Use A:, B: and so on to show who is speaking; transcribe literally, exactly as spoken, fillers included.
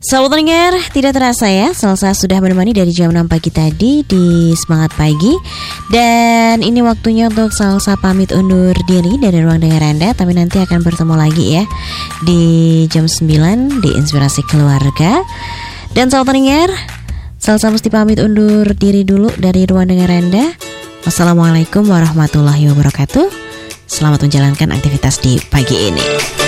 A: Sahabat pendengar, tidak terasa ya, Salsa sudah menemani dari jam enam pagi tadi di Semangat Pagi. Dan ini waktunya untuk Salsa pamit undur diri dari ruang dengar Anda. Tapi nanti akan bertemu lagi ya di jam sembilan di Inspirasi Keluarga. Dan sahabat pendengar, Salsa mesti pamit undur diri dulu dari ruang dengar Anda. Wassalamualaikum warahmatullahi wabarakatuh. Selamat menjalankan aktivitas di pagi ini.